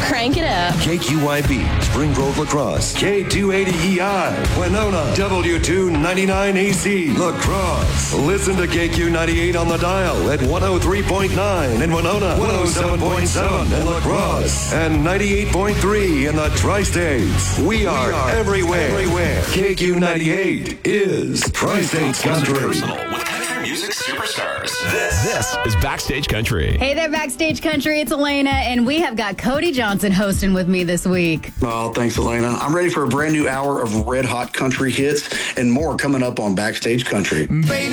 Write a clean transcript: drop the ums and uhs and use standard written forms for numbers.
Crank it up. KQYB, Spring Grove Lacrosse. K280EI, Winona. W299AC, Lacrosse. Listen to KQ98 on the dial at 103.9 in Winona, 107.7 in Lacrosse, and 98.3 in the Tri-States. We are everywhere. KQ98 is Tri-States Country. Personal with country music superstars. This is Backstage Country. Hey there, Backstage Country. It's Elena, and we have got Cody Johnson hosting with me this week. Oh, thanks, Elena. I'm ready for a brand new hour of red hot country hits and more coming up on Backstage Country.